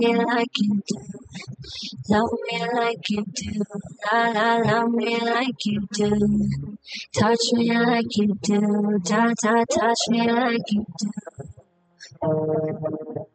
me like you do. Love me like you do. La la, love me like you do. Touch me like you do. Ta ta, touch me like you do.